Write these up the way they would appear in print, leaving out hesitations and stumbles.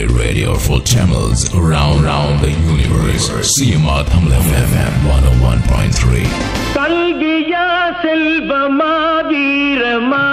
only radio for Tamils around the universe. CMR Tamil FM 101.3. கல்கியா செல்வமா வீரமா.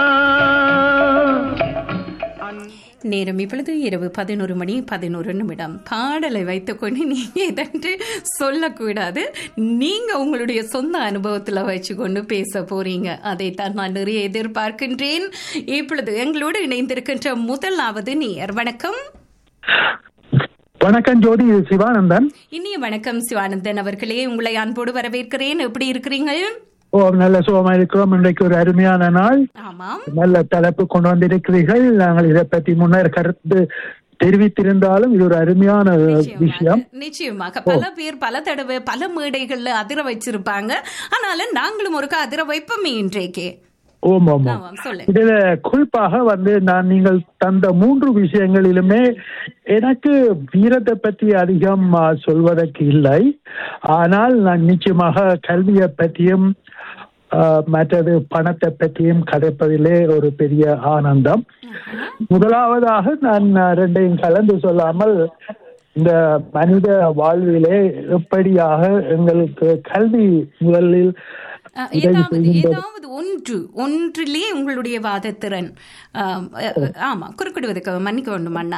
நேரம் இப்பொழுது இரவு 11:11 பாடலை வைத்துக்கொண்டு நீங்க எதென்று சொல்லக்கூடாது. நீங்க உங்களுடைய சொந்த அனுபவத்தில் வச்சுக்கொண்டு பேச போறீங்க. அதைத்தான் நான் நிறைய எதிர்பார்க்கின்றேன். இப்பொழுது எங்களோடு இணைந்திருக்கின்ற முதலாவது நேயர். வணக்கம். வணக்கம் ஜோதி, சிவானந்தன். இனிய வணக்கம் சிவானந்தன் அவர்களே, உங்களை அன்போடு வரவேற்கிறேன். எப்படி இருக்கிறீங்க? நல்ல சுகமா இருக்கிறோம். இன்றைக்கு ஒரு அருமையான நாள். நல்ல தலைப்பு கொண்டு வந்திருக்கிறீர்கள். நாங்கள் இதை பற்றி முன்னர் கருத்து தெரிவித்திருந்தாலும் இது ஒரு அருமையான விஷயம். நிச்சயமாக பல பேர் பல தடவை பல மேடைகள்ல அதிர வச்சிருப்பாங்க. ஆனாலும் நாங்களும் ஒரு அதிர வைப்போமே இன்றைக்கு. இதுல குறிப்பாக நான் நீங்கள் தந்த 3 விஷயங்களிலுமே எனக்கு வீரத்தை பற்றி அதிகம் சொல்வதற்கு இல்லை. ஆனால் நான் நிச்சயமாக கல்வியை பற்றியும் மற்றது பணத்தை பற்றியும் கதைப்பதிலே ஒரு பெரிய ஆனந்தம். முதலாவதாக நான் 2ஐயும் கலந்து சொல்லாமல் இந்த மனித வாழ்விலே எப்படியாக எங்களுக்கு கல்வி முதலில் ஏதாவது ஒன்றிலே உங்களுடைய வாதத்திறன் குறுக்கிடுவதற்கு மன்னிக்க வேண்டும் அண்ணா.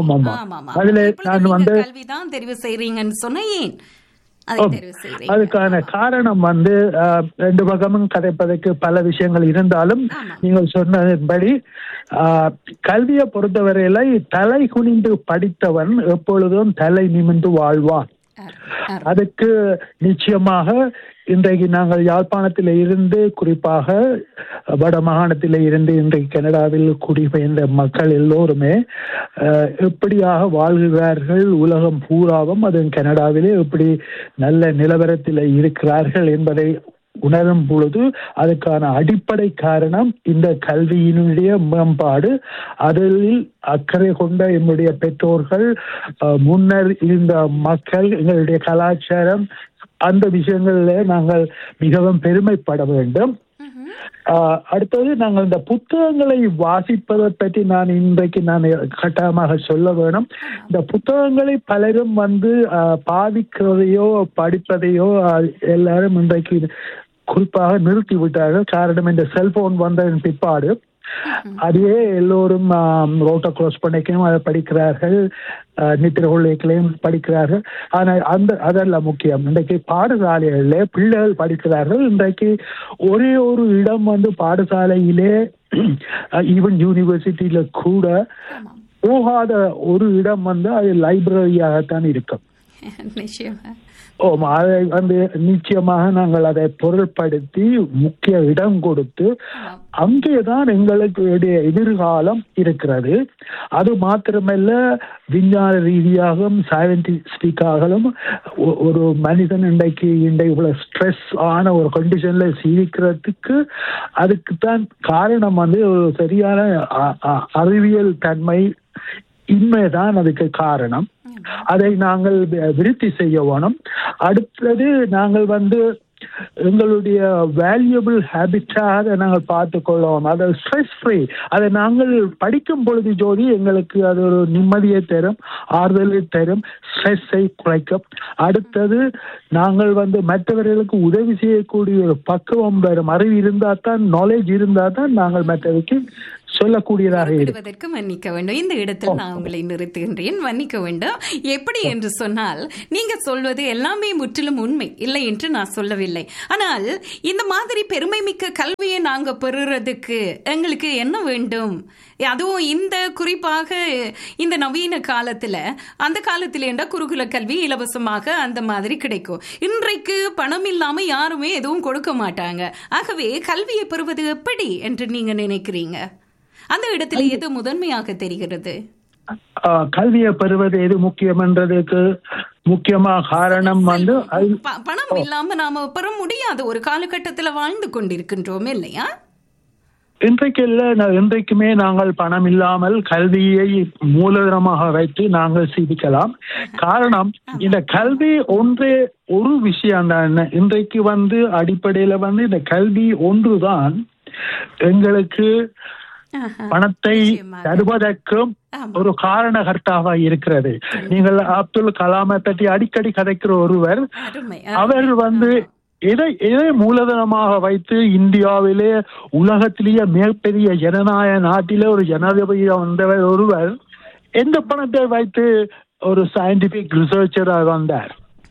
கல்விதான் தெரிவு செய்றீங்கன்னு சொன்ன ஏன் அதுக்கான காரணம் 2 பக்கமும் கதைப்பதற்கு பல விஷயங்கள் இருந்தாலும் நீங்கள் சொன்னபடி கல்வியை பொறுத்தவரையில தலை குனிந்து படித்தவன் எப்பொழுதும் தலை நிமிர்ந்து வாழ்வான். அதுக்கு நிச்சயமாக இன்றைக்கு நாங்கள் யாழ்ப்பாணத்தில் இருந்து, குறிப்பாக வட மாகாணத்தில் இருந்து இன்றைக்கு கனடாவில் குடிபெயர்ந்த மக்கள் எல்லோருமே எப்படியாக வாழ்கிறார்கள், உலகம் பூராவும் அது கனடாவிலே எப்படி நல்ல நிலவரத்தில் இருக்கிறார்கள் என்பதை உணரும் பொழுது அதுக்கான அடிப்படை காரணம் இந்த கல்வியினுடைய மேம்பாடு. அதில் அக்கறை கொண்ட என்னுடைய பெற்றோர்கள், முன்னர் இருந்த மக்கள், எங்களுடைய கலாச்சாரம், அந்த விஷயங்களில் நாங்கள் மிகவும் பெருமைப்பட வேண்டும். அடுத்தது நாங்கள் இந்த புத்தகங்களை வாசிப்பதை பற்றி இன்றைக்கு கட்டாயமாக சொல்ல வேணும். இந்த புத்தகங்களை பலரும் பாதிக்கிறதையோ படிப்பதையோ எல்லாரும் இன்றைக்கு குறிப்பாக நிறுத்தி விட்டார்கள். காரணம், இந்த செல்போன் வந்ததன் பிற்பாடு அதையே எல்லோரும் ரோட்டை க்ளோஸ் பண்ணிக்கணும், அதை படிக்கிறார்கள், நித்திரகொள்ளைகளையும் படிக்கிறார்கள். ஆனால் அதெல்லாம் முக்கியம். இன்றைக்கு பாடசாலைகளிலே பிள்ளைகள் படிக்கிறார்கள். இன்றைக்கு ஒரே ஒரு இடம் பாடசாலையிலே, ஈவன் யூனிவர்சிட்டியில கூட போகாத ஒரு இடம் அது லைப்ரரியாகத்தான் இருக்கும். அதை நிச்சயமாக நாங்கள் அதை பொருட்படுத்தி முக்கிய இடம் கொடுத்து அங்கேதான் எங்களுக்கு எதிர்காலம் இருக்கிறது. அது மாத்திரமல்ல, விஞ்ஞான ரீதியாகவும் சயின்டிஸ்டிக்காகவும் ஒரு மனிதன் இன்றைக்கு இவ்வளவு ஸ்ட்ரெஸ் ஆன ஒரு கண்டிஷன்ல சீவிக்கிறதுக்கு அதுக்குத்தான் காரணம் ஒரு சரியான அறிவியல் தன்மை இன்மைதான் அதுக்கு காரணம். அதை நாங்கள் விருத்தி செய்ய வேணும். அடுத்தது நாங்கள் எங்களுடைய வேல்யூபிள் ஹேபிட்டாக நாங்கள் பார்த்துக் கொள்வோம். அதை ஸ்ட்ரெஸ் ஃப்ரீ, அதை நாங்கள் படிக்கும் பொழுது ஜோதி எங்களுக்கு அது ஒரு நிம்மதியை தரும், ஆறுதலை தரும், ஸ்ட்ரெஸ்ஸை குறைக்கும். அடுத்தது நாங்கள் மற்றவர்களுக்கு உதவி செய்யக்கூடிய ஒரு பக்குவம் வரும். அறிவு இருந்தால் தான், நாலேஜ் இருந்தால் தான் நாங்கள் மற்றவருக்கு சொல்லக்கூடியதாக இருப்பதற்கு மன்னிக்க வேண்டும். இந்த இடத்தில் நான் உங்களை நிறுத்துகின்றேன், மன்னிக்க வேண்டும். எப்படி என்று சொன்னால், நீங்க சொல்வது எல்லாமே முற்றிலும் உண்மை இல்லை என்று நான் சொல்லவில்லை. ஆனால் இந்த மாதிரி பெருமை மிக்க கல்வியை நாங்க பெறுறதுக்கு எங்களுக்கு என்ன வேண்டும்? அதுவும் இந்த குறிப்பாக இந்த நவீன காலத்துல, அந்த காலத்துல என்ற குருகுல கல்வி இலவசமாக அந்த மாதிரி கிடைக்கும். இன்றைக்கு பணம் இல்லாம யாருமே எதுவும் கொடுக்க மாட்டாங்க. ஆகவே கல்வியை பெறுவது எப்படி என்று நீங்க நினைக்கிறீங்க? அந்த இடத்துல எது முதன்மையாக தெரிகிறது? கல்வியை பெறுவது எது முக்கியம் என்றதுக்கு முக்கியமாக காரணம் பணம் இல்லாம நாம பெற முடியாது ஒரு காலகட்டத்துல வாழ்ந்து கொண்டிருக்கின்றோம் இல்லையா? இன்றைக்குமே நாங்கள் பணம் இல்லாமல் கல்வியை மூலதனமாக வைத்து நாங்கள் சிந்திக்கலாம். காரணம், இந்த கல்வி ஒரு விஷயம் தான். இன்றைக்கு அடிப்படையில இந்த கல்வி ஒன்றுதான் எங்களுக்கு பணத்தை தருவதற்கும் ஒரு காரணகர்த்தாக இருக்கிறது. நீங்கள் அப்துல் கலாமை பற்றி அடிக்கடி கதைக்கிற ஒருவர், அவர் எதை மூலதனமாக வைத்து இந்தியாவிலே உலகத்திலேயே மிகப்பெரிய ஜனநாயக நாட்டிலே ஒரு ஜனாதிபதி வந்தவர் ஒருவர் எந்த பணத்தை வைத்து ஒரு சயின்டிபிக் ரிசர்ச்சராக வந்தார்?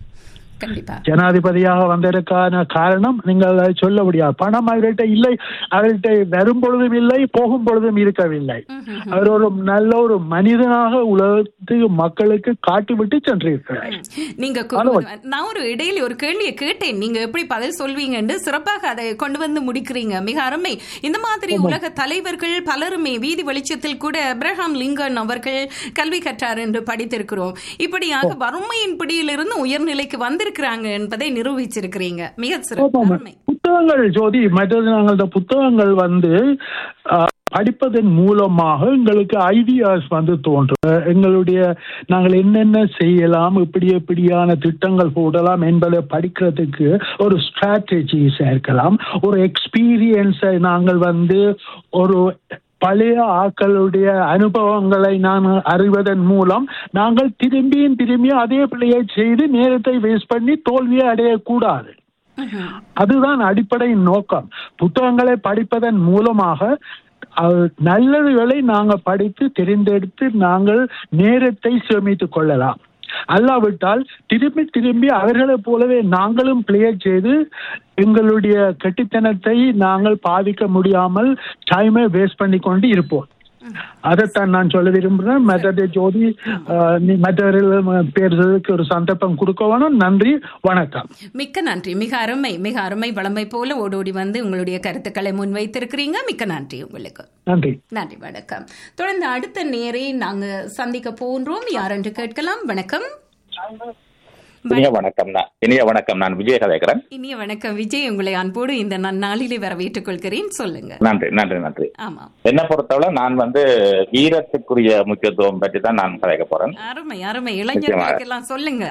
ஜனாதிபதியாக வந்ததற்கான காரணம் நீங்கள் சொல்ல முடியாது. பணம் அவர்கிட்ட இல்லை, அவர்கிட்ட வரும் பொழுதும் இல்லை, போகும் பொழுதும் இருக்கவில்லை. அவர் ஒரு நல்ல ஒரு மனிதனாக உலகத்துக்கு மக்களுக்கு காட்டிவிட்டு சென்றிருக்கிறார். நீங்க நான் ஒரு இடையில ஒரு கேள்வியை கேட்டேன், நீங்க எப்படி பதில் சொல்வீங்கன்னு சிறப்பாக அதை கொண்டு வந்து முடிக்கிறீங்க. மிக அருமை. இந்த மாதிரி உலக தலைவர்கள் பலருமே வீதி வெளிச்சத்தில் கூட அப்ரஹாம் லிங்கன் அவர்கள் கல்வி கற்றார் என்று படித்திருக்கிறோம். இப்படியாக வறுமையின் பிடியிலிருந்து உயர்நிலைக்கு வந்திருக்கிறாங்க என்பதை நிரூபிச்சிருக்கிறீங்க. மிக சிறப்பு. புத்தகங்கள் ஜோதி, மற்றது நாங்கள் புத்தகங்கள் படிப்பதன் மூலமாக எங்களுக்கு ஐடியாஸ் தோன்றும். நாங்கள் என்னென்ன செய்யலாம், எப்படியான திட்டங்கள் போடலாம் என்பதை படிக்கிறதுக்கு ஒரு ஸ்ட்ராட்டஜிஸ் இருக்கலாம். ஒரு எக்ஸ்பீரியன்ஸை நாங்கள் ஒரு பழைய ஆட்களுடைய அனுபவங்களை நான் அறிவதன் மூலம் நாங்கள் திரும்பி அதே பிள்ளையை செய்து நேரத்தை வேஸ்ட் பண்ணி தோல்வியை அடையக்கூடாது. அதுதான் அடிப்படையின் நோக்கம். புத்தகங்களை படிப்பதன் மூலமாக நல்லதுகளை நாங்கள் படித்து தெரிந்தெடுத்து நாங்கள் நேரத்தை சேமித்துக் கொள்ளலாம். அல்லாவிட்டால் திரும்பி அவர்களைப் போலவே நாங்களும் பிளே செய்து எங்களுடைய கெட்டித்தனத்தை நாங்கள் பாதிக்க முடியாமல் டைமை வேஸ்ட் பண்ணி கொண்டு இருப்போம். அதைத்தான் நான் சொல்ல விரும்புகிறேன். மற்ற ஜோதி மற்றவர்கள் பேசுறதுக்கு ஒரு சந்தர்ப்பம் கொடுக்க வேணும். நன்றி, வணக்கம். மிக்க நன்றி. மிக அருமை வளமை போல ஓடோடி வந்து உங்களுடைய கருத்துக்களை முன்வைத்திருக்கிறீங்க. மிக்க நன்றி உங்களுக்கு. நன்றி, வணக்கம். தொடர்ந்து அடுத்த நேரை நாங்க சந்திக்க போன்றோம். யார் என்று கேட்கலாம். வணக்கம். இனிய வணக்கம். நான் விஜய் கதைக்கிறேன். இனிய வணக்கம் விஜய், உங்களை அன்போடு இந்த நாளிலே வரவேற்றுக் கொள்கிறேன். சொல்லுங்க. நன்றி. ஆமா, என்ன பொறுத்தவரை நான் வீரத்துக்குரிய முக்கியத்துவம் பற்றி தான் நான் கதைக்க போறேன். அருமை. இளைஞர்களுக்கெல்லாம் சொல்லுங்க.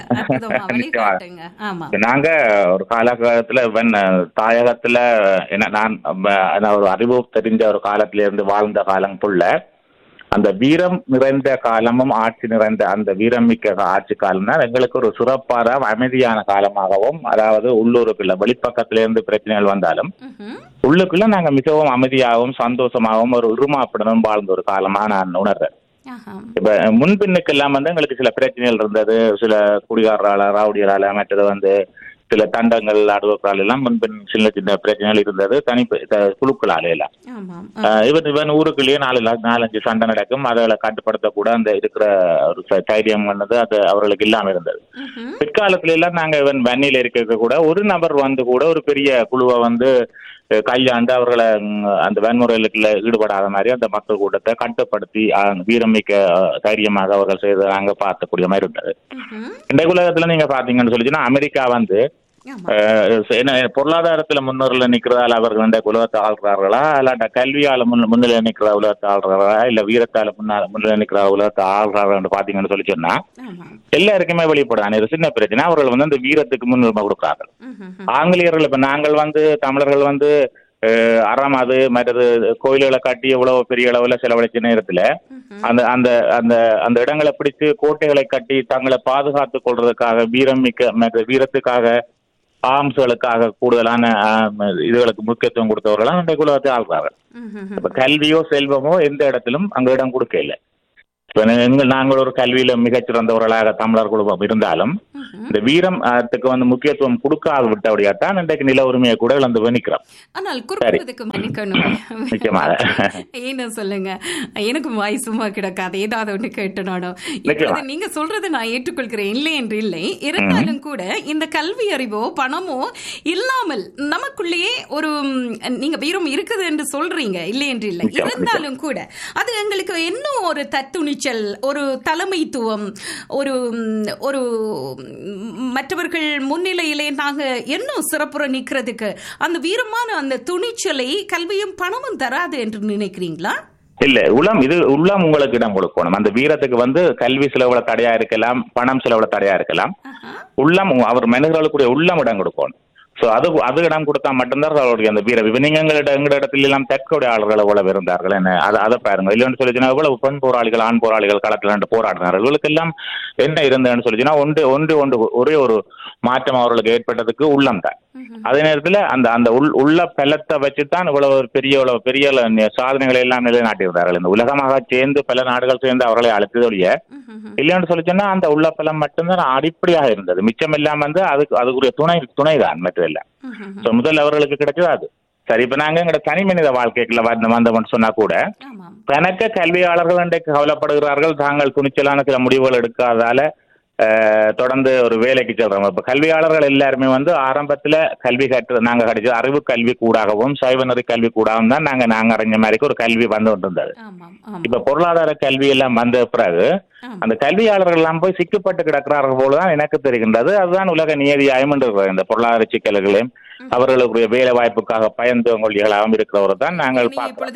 நாங்க ஒரு காலகட்டத்துல தாயகத்துல நான் ஒரு அறிவு தெரிஞ்ச ஒரு காலத்தில இருந்து வாழ்ந்த காலம் புள்ள அந்த வீரம் நிறைந்த காலமும் ஆட்சி நிறைந்த அந்த வீரம் மிக்க ஆட்சி காலம்னா எங்களுக்கு ஒரு சிறப்பான அமைதியான காலமாகவும், அதாவது உள்ளூருக்குள்ள வெளிப்பக்கத்திலிருந்து பிரச்சனைகள் வந்தாலும் உள்ளுக்குள்ள நாங்க மிகவும் அமைதியாகவும் சந்தோஷமாகவும் ஒரு உருமாப்புடனும் வாழ்ந்த ஒரு காலமா நான் உணர்றேன். இப்ப முன்பின்னுக்கு எல்லாம் எங்களுக்கு சில பிரச்சனைகள் இருந்தது. சில குடிகாரரால, ரவுடியரால, மற்றது சில தண்டங்கள் அடுவக்கால் எல்லாம் முன்பின் சின்ன பிரச்சனைகள் இருந்தது. குழுக்களால எல்லாம் இவன் ஊருக்குள்ளேயே 4-5 சண்டை நடக்கும். அதை கட்டுப்படுத்தக்கூட அந்த இருக்கிற ஒரு தைரியம் அது அவர்களுக்கு இல்லாம இருந்தது. பிற்காலத்துல எல்லாம் நாங்க வன்னியில இருக்க கூட ஒரு நபர் கூட ஒரு பெரிய குழுவை கையாண்டு அவர்களை அந்த வன்முறைகளுக்குள்ள ஈடுபடாத மாதிரி அந்த மக்கள் கூட்டத்தை கட்டுப்படுத்தி வீரமிக்க தைரியமாக அவர்கள் செய்து நாங்க பார்க்கக்கூடிய மாதிரி இருந்தது. இந்த உலகத்துல நீங்க பாத்தீங்கன்னு சொல்லிச்சுன்னா அமெரிக்கா பொருளாதாரத்துல முன்னோர்ல நிக்கிறதால அவர்கள் உலகத்தை ஆள்றார்களா, இல்லாட்ட கல்வியால முன்னிலை நிக்கிற உலகத்தை ஆள்றார்களா, இல்ல வீரத்தால முன்னிலை நிக்கிற உலகத்தை ஆள்றார்கள் பாத்தீங்கன்னு சொல்லி சொன்னா எல்லாருக்குமே வெளிப்படாது. இது சின்ன பிரச்சனை. அவர்கள் அந்த வீரத்துக்கு முன்னுரிமை கொடுக்கிறார்கள். ஆங்கிலேயர்கள் இப்ப நாங்கள் தமிழர்கள் அறமாது மற்றது கோயில்களை கட்டி எவ்வளவு பெரிய அளவுல செலவழிச்ச நேரத்துல அந்த அந்த அந்த அந்த இடங்களை பிடிச்சு கோட்டைகளை கட்டி தங்களை பாதுகாத்துக் கொள்றதுக்காக வீரத்துக்காக ஆர்ம்ஸ்களுக்காக கூடுதலான இதுகளுக்கு முக்கியத்துவம் கொடுத்தவர்களாம் அந்த குலத்தை ஆள்றார்கள். இப்ப கல்வியோ செல்வமோ எந்த இடத்திலும் அங்க இடம் கொடுக்க இல்லை. நாங்கள் ஒரு கல்வியில மிகச்சிறந்தவர்களாக தமிழர் குழுமம் இருந்தாலும் இந்த வீரத்துக்கு முக்கியத்துவம் கொடுக்காது விட்டபடியாத்தான் இன்றைக்கு நில உரிமையை கூட இழந்து நிற்கிறோம். ஆனால் குறுக்குறதுக்கு மன்னிக்கணும். என்ன சொல்லுங்க, எனக்கும் வாய் சும்மா கிடக்காது. ஏதாவது ஒண்ணு கேட்டனாலும் நீங்க சொல்றது நான் ஏற்றுக்கொள்கிறேன், இல்லை என்று இல்லை. இருந்தாலும் கூட இந்த கல்வி அறிவோ பணமோ இல்லாமல் நமக்குள்ளேயே ஒரு நீங்க வீரம் இருக்குது என்று சொல்றீங்க, இல்லை என்று இல்லை. இருந்தாலும் கூட அது எங்களுக்கு இன்னும் ஒரு தத்துணிச்சல், ஒரு தலைமைத்துவம், ஒரு மற்றவர்கள் முன்னிலையிலே நாங்க இன்னும் சிறப்புற நிக்கிறதுக்கு அந்த வீரமான அந்த துணிச்சலை கல்வியும் பணமும் தராது என்று நினைக்கிறீங்களா? இல்ல, உள்ளம் உங்களுக்கு இடம் கொடுக்கணும். அந்த வீரத்துக்கு கல்வி செலவுல தடையா இருக்கலாம், பணம் செலவுல தடையா இருக்கலாம். உள்ளம் அவர் மனிதர்களுக்குரிய உள்ளம் இடம் கொடுக்கணும். ஸோ அது இடம் கொடுத்தா மட்டும்தான் அவருடைய அந்த வீர நீங்க எங்களோட இடத்துல எல்லாம் தற்கொலையாளர்கள் எவ்வளவு இருந்தார்கள் என்ன அதை பாருங்க. இல்லைன்னு சொல்லிச்சுன்னா எவ்வளவு பெண் போராளிகள் ஆண் போராளிகள் களத்தில் போராடினார்கள். இவர்களுக்கு எல்லாம் என்ன இருந்ததுன்னு சொல்லிச்சுன்னா ஒன்று ஒரே ஒரு மாற்றம் அவர்களுக்கு ஏற்பட்டதுக்கு உள்ளம் தான். அதே நேரத்தில் அந்த உள்ள பலத்தை வச்சுதான் இவ்வளவு பெரிய சாதனைகளை எல்லாம் நிலைநாட்டியிருந்தார்கள். இந்த உலகமாக சேர்ந்து பல நாடுகள் சேர்ந்து அவர்களை அழைத்ததொழிய இல்லைன்னு சொல்லிச்சுன்னா அந்த உள்ள பலம் மட்டும்தான் அடிப்படையாக இருந்தது. மிச்சம் எல்லாம் அதுக்குரிய துணைதான் மற்றதெல்லாம். முதல்ல அவர்களுக்கு கிடைச்சது அது. சரி, இப்ப நாங்க எங்க தனி மனித வாழ்க்கைக்குள்ள வந்தோம்னு சொன்னா கூட கணக்க கல்வியாளர்கள் இன்றைக்கு கவலைப்படுகிறார்கள். தாங்கள் துணிச்சலான சில முடிவுகள் எடுக்காதால தொடர்ந்து ஒரு வேலைக்கு செல்றோம். இப்ப கல்வியாளர்கள் எல்லாருமே ஆரம்பத்துல கல்வி நாங்க கிடைச்சது அறிவு கல்வி கூடாகவும் சைவநெறி கல்வி கூடாகவும் தான் நாங்க அறிஞ்ச மாதிரி ஒரு கல்வி வந்து கொண்டிருந்தது. இப்ப பொருளாதார கல்வி எல்லாம் வந்த பிறகு அந்த கல்வியாளர்கள் எல்லாம் போய் சிக்கப்பட்டு கிடக்கிறார்கள் போலதான் எனக்கு தெரிகின்றது. அதுதான் உலக நியதியாயும் இந்த பொருளாதார சிக்கல்களையும் அவர்களுடைய வேலை வாய்ப்புக்காக பயந்தவங்களாகவும் இருக்கிறவர் தான் நாங்கள்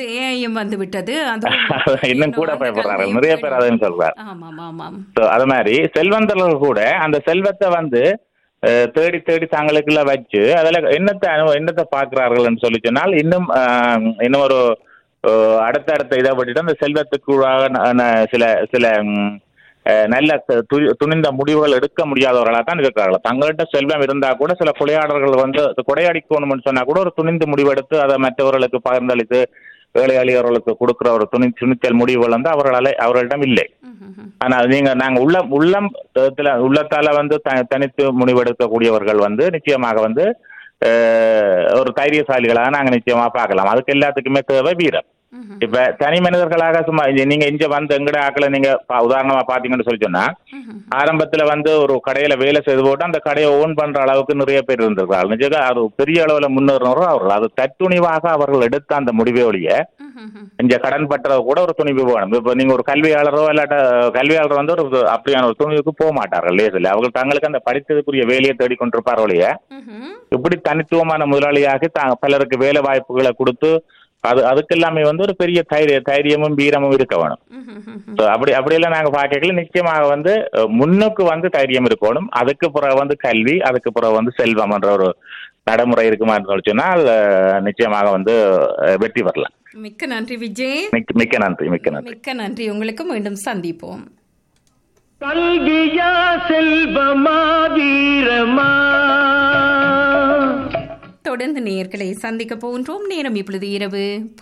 இன்னும் கூட பயப்படுறார்கள். நிறைய பேர் அதுன்னு சொல்றாரு. அது மாதிரி செல்வந்தர்கள் கூட அந்த செல்வத்தை தேடி தேடி தங்களுக்குள்ள வச்சு அதுல என்னத்தை பாக்குறார்கள் சொல்லி சொன்னால் இன்னும் ஒரு அடுத்த இதை பற்றிட்டு அந்த செல்வத்துக்குள்ளாக சில நல்ல துணிந்த முடிவுகள் எடுக்க முடியாதவர்களாக தான் இருக்கிறார்கள். தங்கள்கிட்ட செல்வம் இருந்தா கூட சில கொலையாளர்கள் கொடையடிக்கணும்னு சொன்னா கூட ஒரு துணிந்து முடிவெடுத்து அதை மற்றவர்களுக்கு பகிர்ந்தளித்து ஏழை எளியவர்களுக்கு கொடுக்கிற ஒரு துணிச்சல் முடிவுகள் அவர்களிடம் இல்லை. ஆனால் நாங்க உள்ளத்தால தனித்து முடிவெடுக்கக்கூடியவர்கள் நிச்சயமாக ஒரு தைரியசாலிகளாக நாங்க நிச்சயமா பார்க்கலாம். அதுக்கு எல்லாத்துக்குமே தேவை வீரம். இப்ப தனி மனிதர்களாக சும்மா நீங்க எங்கட ஆக்களை நீங்க உதாரணமா பாத்தீங்கன்னு சொல்லி சொன்னா ஆரம்பத்துல ஒரு கடையில வேலை செய்து போட்டு அந்த கடையை ஓன் பண்ற அளவுக்கு நிறைய பேர் இருந்திருக்கிறார்கள். நிச்சயம் அது பெரிய அளவுல முன்னேறினவர்கள் அவர்கள். அது தத்துணிவாக அவர்கள் எடுத்த அந்த முடிவை ஒழிய இங்க கடன் பற்றது கூட ஒரு துணிவு வேணும். இப்ப நீங்க ஒரு கல்வியாளரோ இல்லாட்ட கல்வியாளர் ஒரு அப்படியான ஒரு துணிவுக்கு போக மாட்டார்கள். லேசில் அவர்கள் தங்களுக்கு அந்த படித்ததுக்குரிய வேலையை தேடிக்கொண்டிருப்பார் ஒழிய இப்படி தனித்துவமான முதலாளியாக பலருக்கு வேலை வாய்ப்புகளை கொடுத்து அதுக்கெல்லாமே ஒரு பெரிய தைரியமும் வீரமும் இருக்க வேணும். அப்படியெல்லாம் நாங்க பார்க்கல. நிச்சயமாக முன்னுக்கு தைரியம் இருக்கணும். அதுக்கு பிறகு கல்வி, அதுக்கு பிறகு செல்வம் என்ற ஒரு நடைமுறை இருக்குமான்னு சொன்னால் நிச்சயமாக வெற்றி பெறலாம். மிக்க நன்றி விஜய். மிக்க நன்றி. உங்களுக்கு மீண்டும் சந்திப்போம். கல்வியா செல்வமா வீரமா தொடர்ந்து நேயர்களை சந்திக்க போன்றோம். நேரம் இப்பொழுது இரவு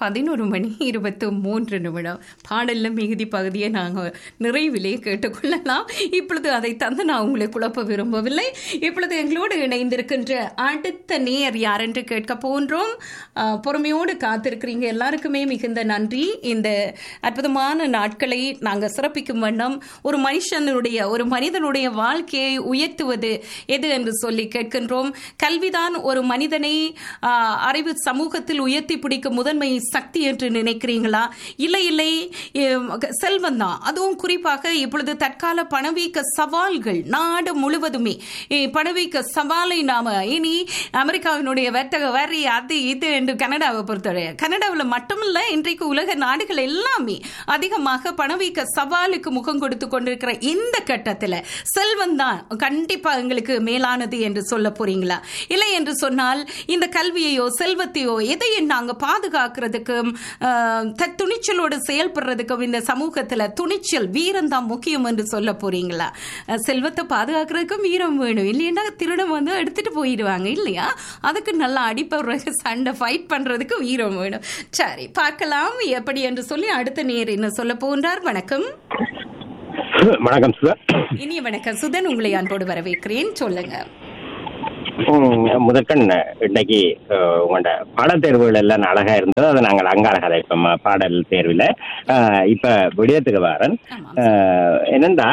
11:23. பாடல்ல மிகுதி பகுதியை நாங்கள் நிறைவிலே கேட்டுக்கொள்ளலாம். இப்பொழுது அதை தந்து நான் உங்களை குழப்ப விரும்பவில்லை. இப்பொழுது எங்களோடு இணைந்திருக்கின்ற அடுத்த நேயர் யார் என்று கேட்க போன்றோம். பொறுமையோடு காத்திருக்கிறீங்க எல்லாருக்குமே மிகுந்த நன்றி. இந்த அற்புதமான நாட்களை நாங்கள் சிறப்பிக்கும் வண்ணம் ஒரு மனிதனுடைய வாழ்க்கையை உயர்த்துவது எது என்று சொல்லி கேட்கின்றோம். கல்விதான் ஒரு மனிதனை அறிவு சமூகத்தில் உயர்த்தி பிடிக்கும் முதன்மை சக்தி என்று நினைக்கிறீங்களா? இல்லை, செல்வம் தான். அதுவும் குறிப்பாக இப்பொழுது தற்கால பணவீக்க சவால்கள் நாடு முழுவதுமே பணவீக்க சவாலை நாம இனி அமெரிக்காவினுடைய வர்த்தக வரி அது இது என்று கனடாவை பொறுத்தவரை கனடாவில் மட்டுமல்ல இன்றைக்கு உலக நாடுகள் எல்லாமே அதிகமாக பணவீக்க சவாலுக்கு முகம் கொடுத்து கொண்டிருக்கிற இந்த கட்டத்தில் செல்வம் தான் கண்டிப்பா எங்களுக்கு மேலானது என்று சொல்ல போறீங்களா? இல்லை என்று சொன்னால் இந்த கல்வியையோ செல்வத்தையோ எதையும் நாங்க பாதுகாக்கிறதுக்கும் துணிச்சலோடு செயல்படுறதுக்கும் இந்த சமூகத்துல துணிச்சல் வீரம் தான் முக்கியம் என்று சொல்ல போறீங்களா? செல்வத்தை பாதுகாக்கிறதுக்கும் வீரம் வேணும். இல்லையா திருடம் எடுத்துட்டு போயிடுவாங்க இல்லையா? அதுக்கு நல்லா அடிப்படுற சண்டை ஃபைட் பண்றதுக்கு வீரம் வேணும். சரி, பார்க்கலாம் எப்படி என்று சொல்லி அடுத்த நேர் என்ன சொல்ல போன்றார். வணக்கம். வணக்கம் சுதன். இனிய வணக்கம் சுதன், உங்களை அன்போடு வரவேற்கிறேன். சொல்லுங்க. முதற்கண் இன்னைக்கு உங்களோட பாடத்தேர்வுகள் எல்லாம் அழகா இருந்தது. அதை நாங்கள் அங்காள கதைப்போம் பாடல் தேர்வில். இப்ப விடயத்துக்கு வரேன். என்னண்டா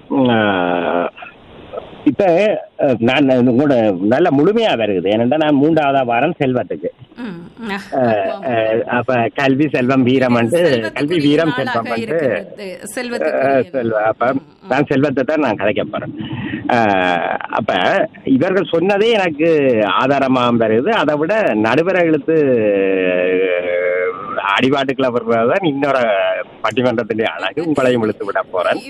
இப்ப நான் உங்களோட நல்ல முழுமையா வருது. ஏனென்றா நான் 3வது வாரம் செல்வத்துக்கு அப்ப கல்வி செல்வம் வீரம் கல்வி வீரம் செல்வம் அப்ப நான் செல்வத்தை தான் நான் கதைக்க போறேன். அப்ப இவர்கள் சொன்னதே எனக்கு ஆதாரமா வருது. அதை விட நடுவரை இழுத்து அடிபாட்டுக்குள்ள வருவதுதான் இன்னொரு பட்டிமன்றத்திலே அழகு உங்களையும் இழுத்து விட போறேன்.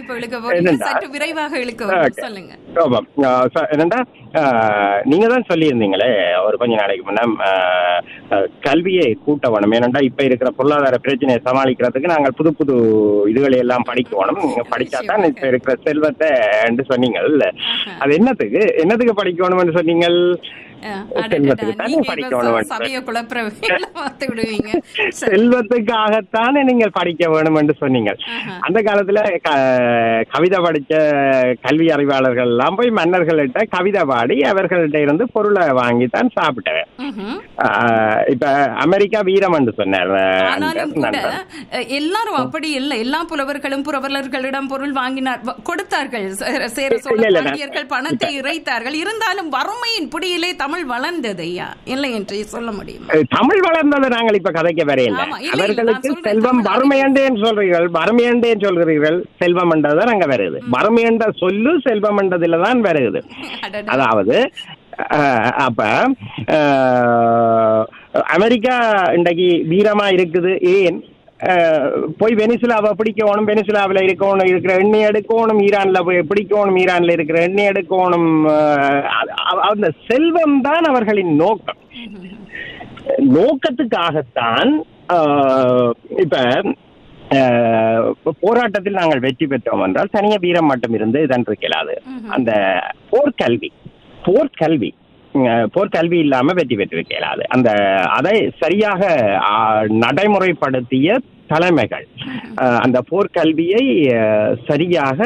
என்னண்டா நீங்க தான் சொல்லியிருந்தீங்களே ஒரு கொஞ்ச நாளைக்கு முன்ன கல்வியை கூட்ட வேணும். ஏனென்றா இப்ப இருக்கிற பொருளாதார பிரச்சனையை சமாளிக்கிறதுக்கு நாங்கள் புது புது இதுகளை எல்லாம் படிக்கணும். படிச்சாதான் இப்ப இருக்கிற செல்வத்தை சொன்னீங்க. அது என்னத்துக்கு படிக்கணும்னு சொன்னீங்க? செல்வத்துக்காகத்தானே நீங்கள் படிக்க வேணும் என்று சொன்னீங்க. அந்த காலத்துல கவிதை படிச்ச கல்வி அறிவாளர்கள் எல்லாம் போய் மன்னர்கள்ட்ட கவிதை பாடி அவர்கள்ட்ட இருந்து பொருளை வாங்கித்தான் சாப்பிட்டேன். இப்ப அமெரிக்கா வீரம் என்று சொன்னார். எல்லாரும் அப்படி இல்லை. எல்லா புலவர்களும் புரவலர்களிடம் பொருள் வாங்கினார், கொடுத்தார்கள். பணத்தை இறைத்தார்கள். இருந்தாலும் வறுமையின் பிடியிலே தமிழ் வளர்ந்தது ஐயா, இல்லை என்று சொல்ல முடியும். தமிழ் வளர்ந்தது நாங்கள் இப்ப கதைக்க வரையில்லை. அவர்களுக்கு செல்வம் வறுமையண்டேன்னு சொல்றீர்கள், வறுமையண்டேன்னு சொல்கிறீர்கள். செல்வம் என்றதான் அங்க வருது. வறுமை என்ற சொல்லு செல்வம் என்றதுல தான் வருது. அதாவது அப்ப அமெரிக்கா இன்றைக்கு வீரமா இருக்குது. ஏன் போய் வெனிசுலாவை பிடிக்கணும், வெனிசுலாவில் இருக்கணும், இருக்கிற எண்ணெய் எடுக்கணும், ஈரான்ல போய் பிடிக்கணும், ஈரான்ல இருக்கிற எண்ணெய் எடுக்கணும். அந்த செல்வம் தான் அவர்களின் நோக்கம். நோக்கத்துக்காகத்தான் இப்ப போராட்டத்தில் நாங்கள் வெற்றி பெற்றோம் என்றால் தனிய வீரம் மட்டும் இருந்து இதன் இருக்கலாது. அந்த போர்க்கல்வி இல்லாம வெற்றி பெற்றிருக்கிறாது. அதை சரியாக நடைமுறைப்படுத்திய தலைமைகள் அந்த போர்க்கல்வியை சரியாக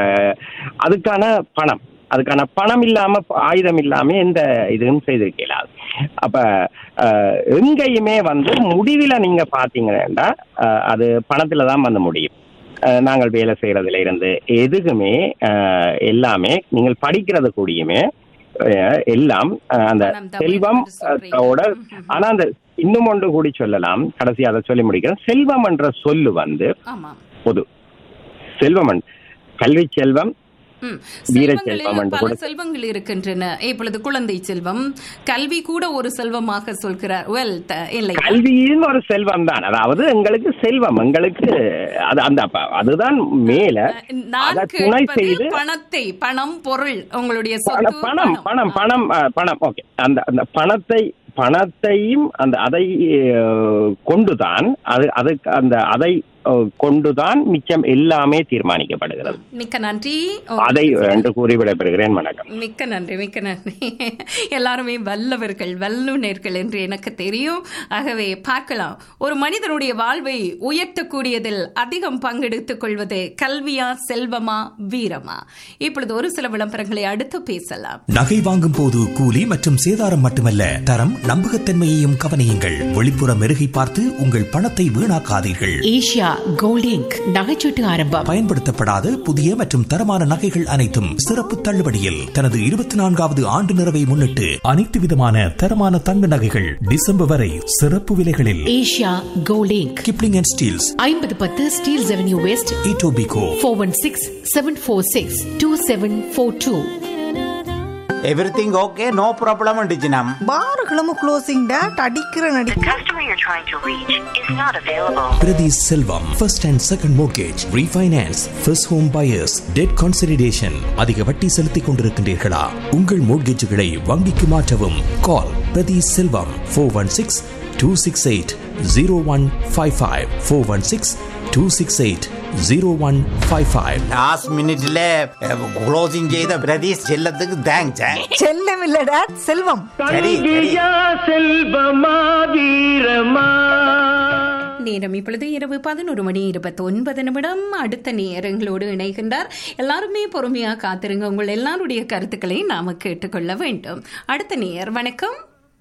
அதுக்கான பணம் இல்லாம ஆயுதம் இல்லாம எந்த இதுவும் செய்திருக்கிறார். அப்ப எங்கேயுமே முடிவில நீங்க பாத்தீங்கன்னா அது பணத்துல தான் முடியும். நாங்கள் வேலை செய்யறதுல இருந்து எதுக்குமே எல்லாமே நீங்கள் படிக்கிறது கூடியுமே எல்லாம் அந்த செல்வம். ஆனா அந்த இன்னும் ஒன்று கூடி சொல்லலாம், கடைசி அதை சொல்லி முடிக்கிறேன். செல்வம் என்ற சொல்லு பொது செல்வம், கல்வி செல்வம், பல செல்வங்கள் இருக்கின்றன. இப்பொழுது குழந்தை செல்வம், கல்வி கூட ஒரு செல்வமாக சொல்கிறார். கல்வியும் ஒரு செல்வம் தான். அதாவது எங்களுக்கு செல்வம், எங்களுக்கு அதுதான் மேல துணை செய்து பணம் பொருள் உங்களுடைய பணம் ஓகே. அந்த பணத்தையும் அதை கொண்டுதான் அதை கொண்டுதான் மிச்சம் எல்லாமே தீர்மானிக்கப்படுகிறது. மிக்க நன்றி. அதை என்று கூறி விடைபெறுகிறேன். வணக்கம். மிக்க நன்றி. எல்லாருமே வல்லுநர்கள் என்று எனக்கு தெரியும். ஆகவே பார்க்கலாம், ஒரு மனிதனுடைய வாழ்வை உயர்த்தக்கூடியதில் அதிகம் பங்கெடுத்துக் கொள்வது கல்வியா, செல்வமா, வீரமா? இப்பொழுது ஒரு சில விளம்பரங்களை அடுத்து பேசலாம். நகை வாங்கும் போது கூலி மற்றும் சேதாரம் மட்டுமல்ல, தரம், நம்பகத்தன்மையையும் கவனியுங்கள். வெளிப்புற மெருகை பார்த்து உங்கள் பணத்தை வீணாக்காதீர்கள். ஏஷியா கோல்ட் இங்க் நகைச்சீட்டு ஆரம்பம். பயன்படுத்தப்படாத புதிய மற்றும் தரமான நகைகள் அனைத்தும் சிறப்பு தள்ளுபடியில். தனது 24வது ஆண்டு நிறைவை முன்னிட்டு அனைத்து விதமான தரமான தங்க நகைகள் டிசம்பர் வரை சிறப்பு விலைகளில். Asia gold ink, Kipling and Steeles, 5010 Steeles avenue west, Etobicoke, 4167462742. Everything okay, no problem டிஜினம். பார்களும் closing date அடிக்கிற நடி. The customer you're trying to reach is not available. Priti Selvam, first and second mortgage, refinance, first home buyers, debt consolidation. அதிக வட்டி செலுத்திக் கொண்டிருக்கின்றீர்களா? உங்கள் மோட்கேஜ்களை வங்கிக்கு மாற்றவும். Call Priti Selvam 416-268-0155 416-268-0155. Last மினிட்ல closing செய்த பிரதீஷ் செல்லத்துக்கு தேங்க்ஸ். செல்லம் இல்ல டாட், செல்வம். கல்வியா செல்வமா வீரமா. நேரம் இப்பொழுது இரவு 11:29. அடுத்த நேரங்களோடு இணைகின்றார். எல்லாருமே பொறுமையா காத்திருங்க. உங்கள் எல்லாருடைய கருத்துக்களை நாம கேட்டுக்கொள்ள வேண்டும். அடுத்த நேர். வணக்கம்.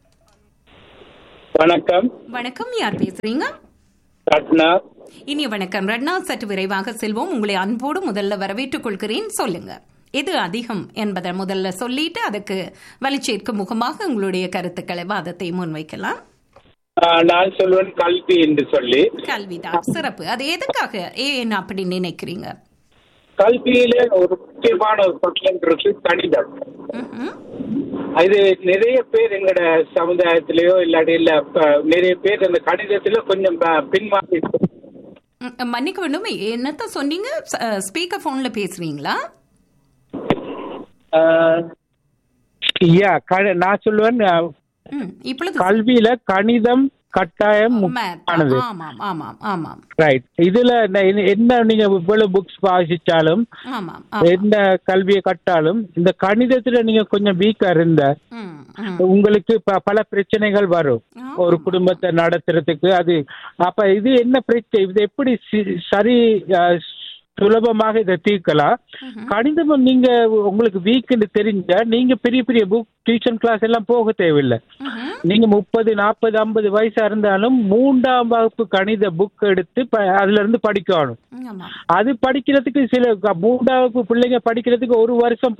வணக்கம். யார் பேசுறீங்க? ரத்னா. இனி வணக்கம் ரத்னா. சற்று விரைவாக செல்வோம். உங்களை அன்போடு முதல்ல வரவேற்றுக் கொள்கிறேன். சொல்லுங்க, எது அதிகம் என்பதை முதல்ல சொல்லிட்டு அதுக்கு வலிச்சேர்க்கும் முகமாக உங்களுடைய கருத்துக்களை, வாதத்தை முன்வைக்கலாம். நான் சொல்வேன் கல்வி என்று சொல்லி. கல்விதான் சிறப்பு. அது எதுக்காக, ஏன் அப்படி நினைக்கிறீங்க? கல்வியில ஒரு முக்கியமான ஒரு பட்டம் இருக்கு, கணிதம். இது நிறைய பேர் எங்களோட சமுதாயத்திலயோ இல்லாட்டி இல்ல நிறைய பேர் அந்த கணிதத்துல கொஞ்சம் பின்வாங்கி மன்னிக்க வேண்டும், என்னத்த சொன்னீங்க? ஸ்பீக்கர் போன்ல பேசுறீங்களா? நான் சொல்லுவேன், கல்வியில கணிதம் கட்டாயம் முக்கியமானது. ரைட். இதுல என்ன நீங்க இவ்வளவு புக்ஸ் வாசிச்சாலும் என்ன கல்வியை கட்டாலும் இந்த கணிதத்துல நீங்க கொஞ்சம் வீக்கா இருந்த உங்களுக்கு பல பிரச்சனைகள் வரும் ஒரு குடும்பத்தை நடத்துறதுக்கு. அது அப்ப இது என்ன பிரச்சனை, இது எப்படி சரி சுலபமாக இதை தீர்க்கலாம். கணிதமும் நீங்க உங்களுக்கு வீக்குன்னு தெரிஞ்சா நீங்க பெரிய பெரிய புக் டியூஷன் கிளாஸ் எல்லாம் போக தேவையில்லை. நீங்க 30, 40, 50 வயசா இருந்தாலும் 3ஆம் வகுப்பு கணித புக் எடுத்து அதுல இருந்து படிக்கணும். அது படிக்கிறதுக்கு சில 3ஆம் வகுப்பு பிள்ளைங்க படிக்கிறதுக்கு ஒரு வருஷம்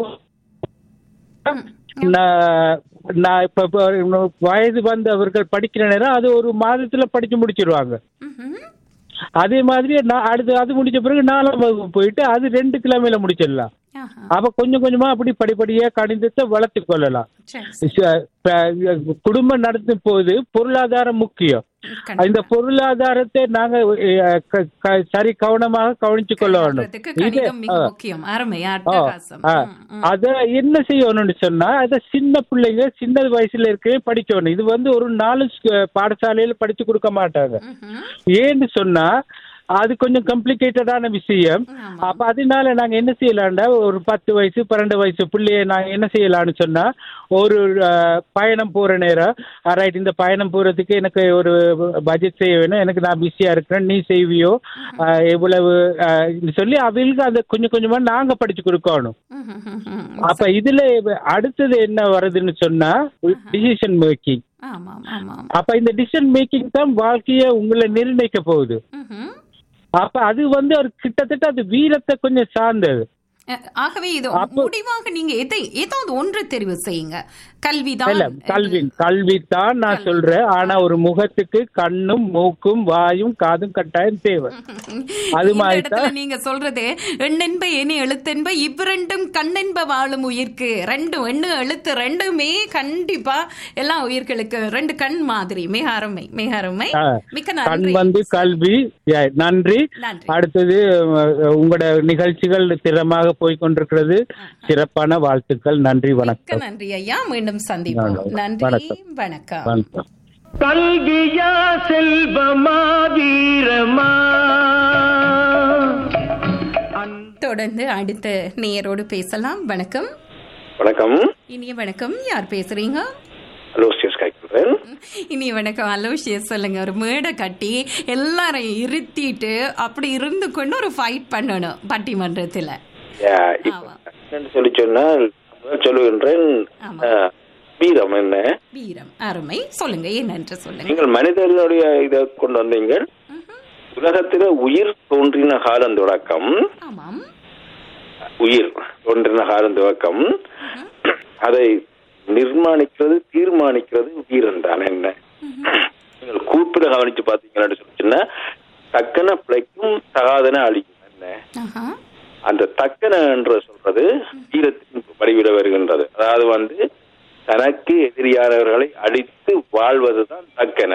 நான் இப்ப வயது வந்தவர்கள் படிக்கிற நேரம் அது ஒரு மாதத்துல படிச்சு முடிச்சிருவாங்க. அதே மாதிரி அது முடிச்ச பிறகு 4ஆம் வகுப்பு போயிட்டு அது 2 கிழமையில முடிச்சிடலாம். அப்ப கொஞ்சம் கொஞ்சமா அப்படி படிப்படியா கணிதத்தை வளர்த்து கொள்ளலாம். குடும்பம் நடத்தும் போது பொருளாதாரம் முக்கியம். இந்த பொருளாதாரத்தை நாங்க சரி கவனமாக கவனிச்சு கொள்ள வேண்டும். அத என்ன செய்யணும்னு சொன்னா, அத சின்ன பிள்ளைங்க சின்ன வயசுல இருக்கவே படிக்கணும். இது ஒரு 4 பாடசாலையில படிச்சு கொடுக்க மாட்டாங்க. ஏன்னு சொன்னா அது கொஞ்சம் காம்ப்ளிகேட்டடான விஷயம். அப்ப அதனால நாங்க என்ன செய்யலாம்டா, ஒரு 10 வயசு 12 வயசு பிள்ளைய நாங்க என்ன செய்யலாம்னு சொன்னா, ஒரு பயணம் போற நேரம், ரைட் இந்த பயணம் போறதுக்கு எனக்கு ஒரு பட்ஜெட் செய்ய வேணும், எனக்கு நான் பிஸியா இருக்கிறேன், நீ செய்வியோ எவ்வளவு சொல்லி அவங்களுக்கு அதை கொஞ்சம் கொஞ்சமா நாங்க படிச்சு கொடுக்கணும். அப்ப இதுல அடுத்தது என்ன வருதுன்னு சொன்னா டிசிஷன் மேக்கிங். அப்ப இந்த டிசிஷன் மேக்கிங் தான் வாழ்க்கைய உங்களை நிர்ணயிக்க போகுது. அப்ப அது ஒரு கிட்டத்தட்ட அது வீரத்தை கொஞ்சம் சார்ந்தது. ஆகவே இது முடிவாக நீங்க ஏதாவது ஒன்று தெரிவு செய்யுங்க. கல்விதான் நான் சொல்றேன். ஆனா ஒரு முகத்துக்கு கண்ணும் மூக்கும் வாயும் காதும் கட்டாயம் தேவை. அது மாதிரி நீங்க சொல்றது எண்ணென்ப இனி எழுத்தென்ப இவ்விரண்டும் கண்ணென்ப வாழும் உயிர்க்கு. 2 எண்ணு எழுத்து 2மே கண்டிப்பா எல்லா உயிர்களுக்கு 2 கண் மாதிரி. மிக அருமை, மிக அருமை. மிக்க நன்றி. கல்வி. நன்றி. அடுத்தது உங்களோட நிகழ்ச்சிகள் திறமாக போய்கொண்டிருக்கிறது. சிறப்பான வாழ்த்துக்கள். நன்றி, வணக்கம். நன்றி ஐயா, மீண்டும் சந்திப்போம். நன்றி, வணக்கம். கல்வியா செல்வமா வீரமா? தொடர்ந்து அடுத்த நேயரோடு பேசலாம். வணக்கம். வணக்கம். இனிய வணக்கம். யார் பேசுறீங்க? அலோசியஸ் கேக்குறேன். இனிய வணக்கம் அலோசியஸ். சொல்லுங்க. ஒரு மேடை கட்டி எல்லாரையும் இருத்திட்டு அப்படி இருந்து கொண்டு ஒரு ஃபைட் பண்ணணும் பட்டிமன்றத்துல. சொல்லி சொன்னால் சொல்லுகின்றேன், வீரம் என்ன? வீரம். அருமை. சொல்லுங்க, என்னென்று சொல்லுங்க. நீங்கள் மனிதர்களுடைய இதை கொண்டு வந்தீங்க. உலகத்தில உயிர் தோன்றின காலம் தொடக்கம், உயிர் தோன்றின காலம் தொடக்கம் அதை நிர்மாணிக்கிறது தீர்மானிக்கிறது வீரம் தான். என்ன நீங்கள் கூப்பிட கவனிச்சு பாத்தீங்கன்னு சொல்லிச்சுன்னா, தக்கன பிழைக்கும் தகாதன அழிக்கும். என்ன அந்த தக்கன என்று சொல்றது வீரத்தின் வடிவில வருகின்றது. அதாவது தனக்கு எதிரியானவர்களை அடித்து வாழ்வதுதான் தக்கன.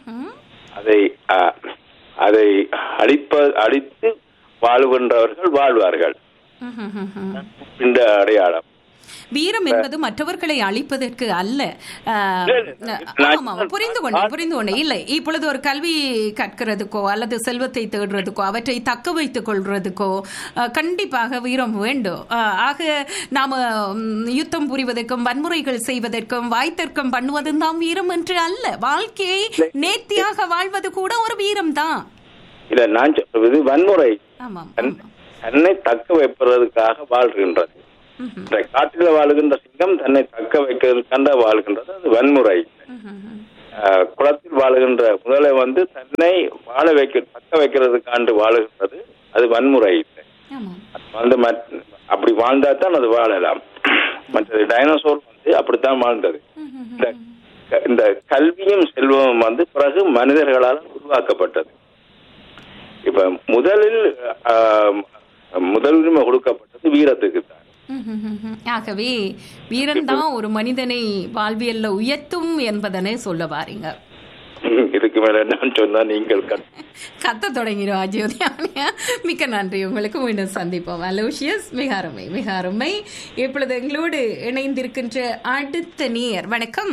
அதை அடித்து வாழ்கின்றவர்கள் வாழ்வார்கள். இந்த அடையாளம். வீரம் என்பது மற்றவர்களை அழிப்பதற்கு அல்ல. புரிந்து கொண்டேன். இல்லை, இப்பொழுது ஒரு கல்வி கற்கிறதுக்கோ அல்லது செல்வத்தை தேடுறதுக்கோ அவற்றை தக்க வைத்துக் கொள்றதுக்கோ கண்டிப்பாக வீரம் வேண்டும். ஆக நாம யுத்தம் புரிவதற்கும் வன்முறைகள் செய்வதற்கும் வாய்த்தர்க்கம் பண்ணுவதும் தான் வீரம் என்று அல்ல. வாழ்க்கையை நேர்த்தியாக வாழ்வது கூட ஒரு வீரம் தான். இல்ல, நான் சொல்வது வன்முறை தன்னை தக்க வைப்பதற்காக வாழ்கின்றது. காட்டில் வாழுகின்ற சிங்கம் தன்னை தக்க வைக்கிறதுக்காக வாழ்கின்றது, அது வன்முறை. குளத்தில் வாழுகின்ற முதலை தன்னை வாழ தக்க வைக்கிறதுக்காண்டு வாழுகின்றது, அது வன்முறை. அப்படி வாழ்ந்தா தான் அது வாழலாம். மற்றது டைனோசோர் அப்படித்தான் வாழ்ந்தது. இந்த கல்வியும் செல்வமும் பிறகு மனிதர்களால் உருவாக்கப்பட்டது. இப்ப முதலுரிமை கொடுக்கப்பட்டது வீரத்துக்கு தான். ஆகவே வீரன்தான் ஒரு மனிதனை வாழ்வியல்ல உயர்த்தும் என்பதனை சொல்ல வாரீங்க. இதுக்கு மேல நான் சொன்னா நீங்கள் கத்த தொடங்கிடும் அஜோதியா. மிக்க நன்றி உங்களுக்கு. மீண்டும் சந்திப்போம். அலோஷியஸ், மிக அருமை மிக அருமை. இப்பொழுது எங்களோடு இணைந்திருக்கின்ற அடுத்த நேயர். வணக்கம்.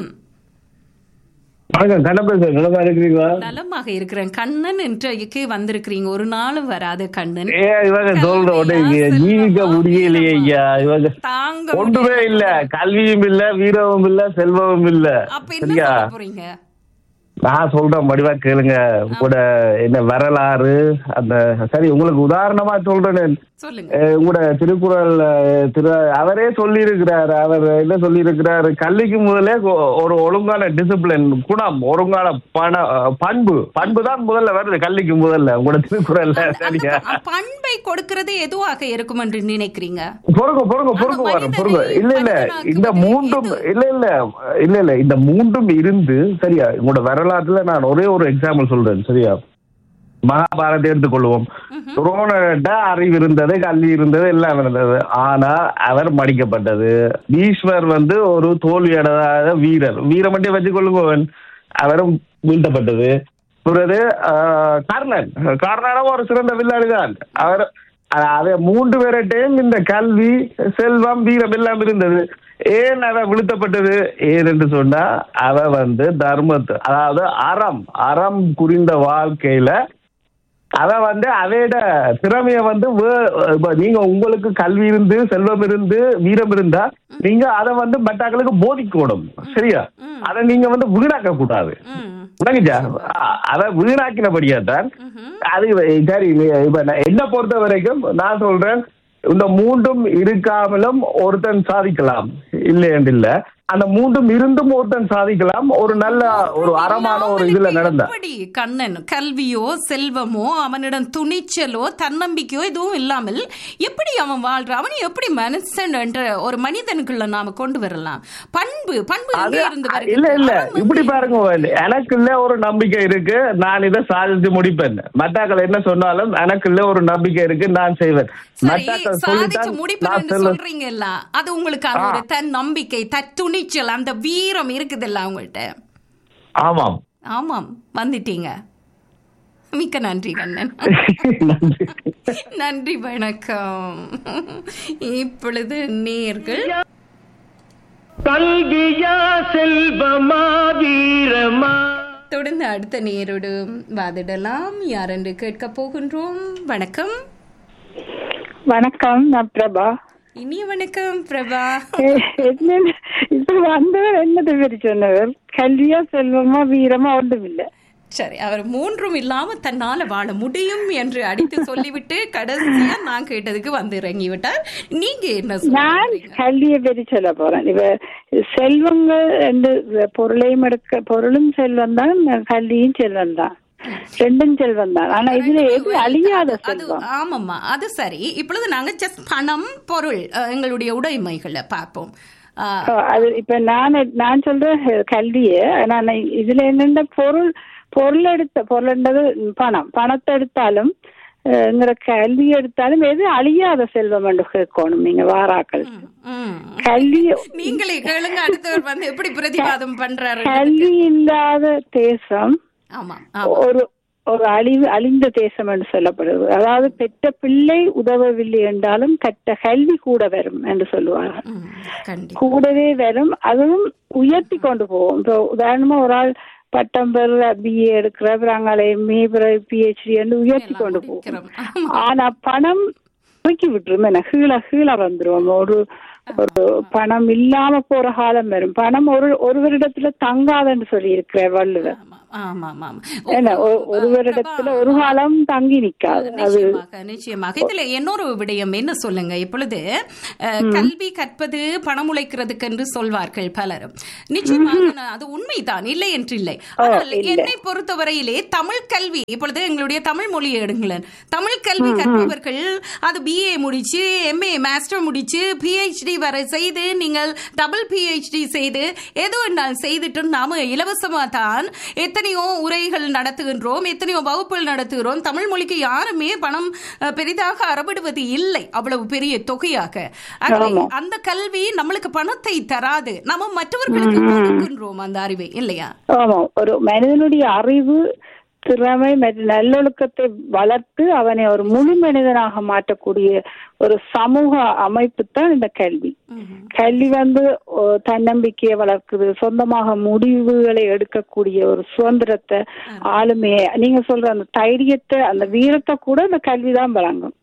நலமா இருக்கிறீங்களா? நலமாக இருக்கிறேன். கண்ணன் இன்றைக்கு வந்திருக்கிறீங்க, ஒரு நாளும் வராது கண்ணன். இவங்க சொல்ற ஜீவிக்க முடியலையே ஐயா, இவங்க ஒன்றுமே இல்ல, கல்வியும் இல்ல, வீரமும் இல்ல, செல்வமும் இல்ல. அப்ப என்ன போறீங்க? நான் சொல்றேன், வடிவா கேளுங்க. கூட என்ன வரலாறு அந்த சரி, உங்களுக்கு உதாரணமா சொல்றேன். உங்களோட திருக்குறள் அவரே சொல்லி இருக்கிறாரு. அவர் என்ன சொல்லி இருக்கிறாரு, கல்விக்கு முதலே ஒரு ஒழுங்கான டிசிப்ளின், குணம், ஒழுங்கான பண்பு தான் முதல்ல வருது கல்விக்கு முதல்ல உங்களோட திருக்குறள்ல. சரியா? பண்பை கொடுக்கிறது எதுவாக இருக்கும் என்று நினைக்கிறீங்க? பொறுங்க. இல்ல இந்த மூன்றும் இல்ல இந்த மூன்றும் இருந்து, சரியா? உங்களோட வரலாற்றுல நான் ஒரே ஒரு எக்ஸாம்பிள் சொல்றேன். சரியா? மகாபாரதத்தை எடுத்துக்கொள்வோம். துரோணர்கிட்ட அறிவு இருந்தது, கல்வி இருந்தது, எல்லாம் இருந்தது. ஆனா அவர் மடிக்கப்பட்டது. பீஷ்மர் ஒரு தோல்வியடையாத வீரம் மட்டும் வச்சுக்கொள்ளுங்க, அவரும் வீழ்த்தப்பட்டது. பிறகு கர்ணனும் ஒரு சிறந்த வில்லாளிதான். அவர் அதை 3 பேர்கிட்டையும் இந்த கல்வி, செல்வம், வீரம் எல்லாம் இருந்தது. ஏன் அவ விழுத்தப்பட்டது? ஏன்னு சொன்னா அவ தர்மத்தை, அதாவது அறம் புரிந்த வாழ்க்கையில அவ அவையோட திறமைய நீங்க உங்களுக்கு கல்வி இருந்து, செல்வம் இருந்து, வீரம் இருந்தா நீங்க அதை மற்றவங்களுக்கு போதிக்கணும். சரியா? அதை நீங்க வீணாக்க கூடாது. அதை வீணாக்கினபடியா தான் அது. சரி, இப்ப என்ன பொறுத்த வரைக்கும் நான் சொல்றேன், இந்த மூன்றும் இருக்காமலும் ஒருத்தன் சாதிக்கலாம், இல்லை என்று இல்ல. அந்த மூன்றும் இருந்தும் ஒருத்தன் சாதிக்கலாம், ஒரு நல்ல ஒரு அறமான ஒரு இதுல நடந்தா. கண்ணன் கல்வியோ செல்வமோ அவனிடம் துணிச்சலோ தன்னம்பிக்கையோ எதுவும் இல்லாமல் எப்படி அவன் வாழ்றான், அவன் எப்படி மனுஷன் என்ற ஒரு மனிதனுக்குள்ள நாம கொண்டு வரலாம். பண்பு இல்ல இப்படி பாருங்க, எனக்குள்ள ஒரு நம்பிக்கை இருக்கு, நான் இதை சாதிச்சு முடிப்பேன். மத்தாக்கள் என்ன சொன்னாலும் எனக்குள்ள ஒரு நம்பிக்கை இருக்கு, நான் செய்வேன். சொல்றீங்கல்ல, அது உங்களுக்கு ஒரு தன் நம்பிக்கை, துணிச்சல், அந்த வீரம் இருக்குதுல்ல உங்கள்கிட்ட. ஆமாம், வந்துட்டீங்க. மிக்க நன்றி கண்ணன். நன்றி, வணக்கம். இப்பொழுது நேர்கள் கல்வியா செல்வமா வீரமா, தொடர்ந்து அடுத்த நேரோடு வாதிடலாம். யாரென்று கேட்க போகின்றோம். வணக்கம். வணக்கம், நான் பிரபா. இனிய வணக்கம் பிரபா. இப்ப வந்தவர் என்னது பேர் சொன்னவர்? கல்வியா செல்வமா வீரமா ஒன்றும் இல்ல. சரி, அவர் மூன்றும் இல்லாம தன்னால வாழ முடியும் என்று அடித்து சொல்லிவிட்டு கடைசியா நான் கேட்டதுக்கு இறங்கி விட்டார். நீங்க என்ன? நான் கல்வியை பற்றி சொல்ல போறேன். இப்ப செல்வங்கள் ரெண்டு பொருளையும் எடுக்க, பொருளும் செல்வம் தான், கல்வியும் செல்வம் தான், ரெண்டும் செல்வம் தான். ஆனா இதுல எது அழியாத செல்வம்? ஆமாம்மா, அது சரி. இப்பொழுது நாங்க ஜஸ்ட் பணம், பொருள், எங்களுடைய உடைமைகளை பார்ப்போம். அது இப்ப நான் சொல்றேன் கல்விய. நான் இதுல என்னென்ன பொருள்ன்றது பணத்தை எடுத்தாலும் கல்வி எடுத்தாலும் எது அழியாத செல்வம் என்று கேட்கணும் நீங்க வாராக்கள். கல்வி நீங்களே கேளுங்க, அடுத்தவர் எப்படி பிரதிவாதம் பண்றாரு. கல்வி இல்லாத தேசம் ஒரு அழிந்த தேசம் என்று சொல்லப்படுது. அதாவது பெற்ற பிள்ளை உதவவில்லை என்றாலும் கற்ற கல்வி கூட வரும் என்று சொல்லுவார்கள். கூடவே வரும், அதுவும் உயர்த்தி கொண்டு போவோம். இப்போ உதாரணமா ஒரு ஆள் பட்டம் பெற BA எடுக்கிற அங்கால MA PhD என்று உயர்த்தி கொண்டு போவோம். ஆனா பணம் தூக்கி விட்டுரும், என்ன கீழ வந்துரும். ஒரு பணம் இல்லாம போற காலம் வரும். பணம் ஒருவரிடத்துல தங்காதுன்னு சொல்லி இருக்கிற வள்ளுவர். ஒருவரிடத்துல ஒரு காலம் தங்கி நிக்காது. நிச்சயமாக. இதுல இன்னொரு விடயம் என்ன சொல்லுங்க. இப்பொழுது கல்வி கற்பது பணம் உழைக்கிறதுக்கு என்று சொல்வார்கள் பலரும். நிச்சயமாக அது உண்மைதான், இல்லை என்று இல்லை. ஆனால் என்னை பொறுத்தவரையிலே தமிழ் கல்வி, இப்பொழுது எங்களுடைய தமிழ் மொழியை எடுங்களேன், தமிழ் கல்வி கற்பவர்கள் அது BA முடிச்சு, MA மாஸ்டர் முடிச்சு, PhD வரை செய்து, நீங்கள் டபுள் PhD செய்து எது வேண்டாலும் செய்துட்டு நாம இலவசமா தான் எத்தனையோ உரைகள் நடத்துகின்றோம், எத்தனையோ வகுப்புகள் நடத்துகிறோம். தமிழ் மொழிக்கு யாருமே பணம் பெரிதாக அறவிடுவது இல்லை, அவ்வளவு பெரிய தொகையாக. அந்த கல்வி நம்மளுக்கு பணத்தை தராது, நம்ம மற்றவர்களுக்கு கொடுக்கின்றோம் அந்த அறிவை, இல்லையா? ஆமா, ஒரு மனிதனுடைய அறிவு திறமை மற்றும் நல்லொழுக்கத்தை வளர்த்து அவனை ஒரு முழு மனிதனாக மாற்றக்கூடிய ஒரு சமூக அமைப்பு தான் இந்த கல்வி. கல்வி தன்னம்பிக்கையை வளர்க்குது, சொந்தமாக முடிவுகளை எடுக்கக்கூடிய ஒரு சுதந்திரத்தை, ஆளுமையை, நீங்க சொல்ற அந்த தைரியத்தை, அந்த வீரத்தை கூட இந்த கல்விதான் வழங்கும்.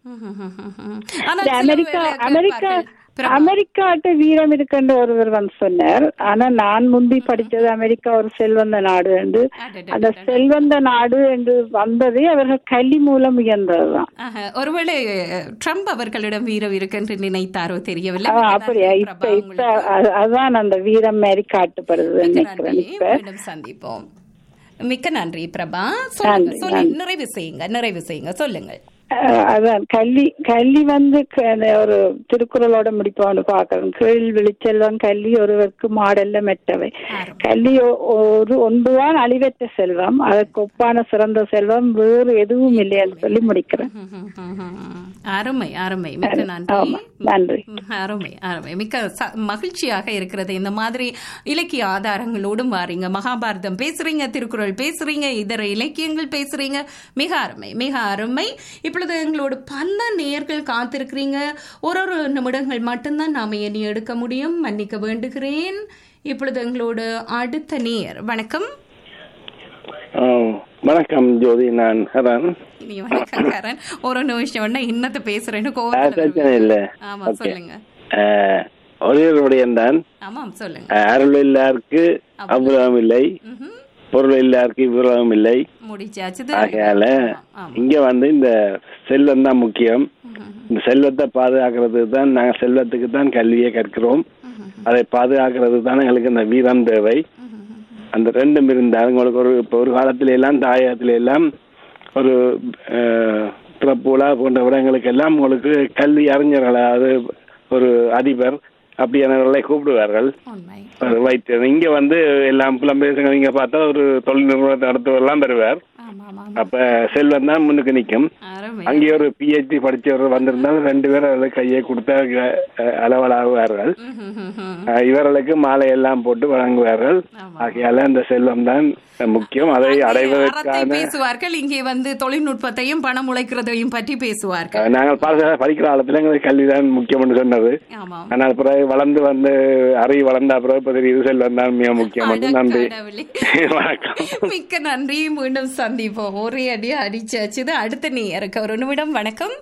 அமெரிக்காட்ட வீரம் இருக்குன்ற ஒருவர் சொன்னார். ஆனா நான் முந்தி படிச்சது அமெரிக்கா ஒரு செல்வந்த நாடு என்று. அந்த செல்வந்த நாடு என்று வந்ததே அவர்கள் கல்வி மூலம் உயர்ந்ததுதான். ஒருவேளை ட்ரம்ப் அவர்களிடம் வீரம் இருக்கு என்று நினைத்தாரோ தெரியவில்லை. அப்படியா? இப்ப அதான் அந்த வீரம் மாதிரி காட்டுப்படுது நினைக்கிறேன். இப்ப சந்திப்போம். மிக்க நன்றி பிரபா. நிறைவு செய்யுங்க சொல்லுங்கள். அதான் கல்வி ஒரு திருக்குறளோட முடிப்பான்னு பாக்குறேன். கீழ் விழிச்செல்வம் கல்வி ஒருவருக்கு மாடல்ல மெட்டவை. கல்வி ஒன்றுதான் அழிவற்ற செல்வம், அதற்கு ஒப்பான சிறந்த செல்வம் வேறு எதுவும் இல்லைன்னு சொல்லி முடிக்கிறேன். அருமை அருமை, மிக்க நன்றி. அருமை அருமை, மிக்க மகிழ்ச்சியாக இருக்கிறது. இந்த மாதிரி இலக்கிய ஆதாரங்களோடும் வாரீங்க, மகாபாரதம் பேசுறீங்க, திருக்குறள் பேசுறீங்க, இதர இலக்கியங்கள் பேசுறீங்க. மிக அருமை, மிக அருமை. இப்பொழுது எங்களோட பல நேயர்கள் காத்திருக்கிறீங்க. ஒரு நிமிடங்கள் மட்டும்தான் நாம எண்ணி எடுக்க முடியும், மன்னிக்க வேண்டுகிறேன். இப்பொழுது எங்களோட அடுத்த நேயர். வணக்கம். வணக்கம் ஜோதி, நான் ஹரன். வணக்கம் ஹரன். ஒரு நிமிஷம் இன்னத்தை பேசுறேன்னு இல்ல. ஆமா சொல்லுங்க. ஒரே தான். ஆமாம் சொல்லுங்க. அருள் எல்லாருக்கு அபுராம் இல்லை, பொருள் எல்லாருக்கும் இவ்வளவும் இல்லை. ஆகையால இங்க இந்த செல்வம் தான் முக்கியம். இந்த செல்வத்தை பாதுகாக்கிறது தான், நாங்க செல்வத்துக்கு தான் கல்வியை கற்கிறோம். அதை பாதுகாக்கிறது தான் எங்களுக்கு இந்த வீரம் தேவை. அந்த ரெண்டும் இருந்தால் உங்களுக்கு ஒரு காலத்தில எல்லாம் தாயகத்தில எல்லாம் ஒரு திறப்புலா போன்ற விடங்களுக்கு எல்லாம் உங்களுக்கு கல்வி அறிஞர்கள், அதாவது ஒரு அதிபர் அப்படியானவர்களை கூப்பிடுவார்கள். வைத்தியர் இங்க எல்லாம் புலம்பெயர்ந்த நீங்க பார்த்தா ஒரு தொழில் நிறுவனத்தை நடத்துவதெல்லாம் பெறுவார். அப்ப செல்வம் தான் முன்னுக்கு நிற்கும். அங்கே ஒரு PhD படிச்சவர் வந்திருந்தாலும் 2 பேர் அதில் கையை கொடுத்த அளவலாகுவார்கள். இவர்களுக்கு மாலை எல்லாம் போட்டு வழங்குவார்கள். ஆகையால அந்த செல்வம் தான் முக்கியம். அதை அடைவதற்கான பேசுவார்கள். இங்கே தொழில்நுட்பத்தையும் பணம் உழைக்கிறதையும் பற்றி பேசுவார்கள். நாங்கள் படிக்கிற காலத்துல எங்களுக்கு கல்விதான் முக்கியம் என்று சொன்னது. ஆனால் பிறகு வளர்ந்து அறிவு வளர்ந்த பிறகு தெரியுது செல்வம் தான் மிக முக்கியம். நன்றி, வணக்கம். மிக்க நன்றி. மீண்டும் சந்திப்போம். ஒரே அடியா அடிச்சாச்சு. அடுத்த நேயருக்கு ஒரு நிமிடம். வணக்கம்.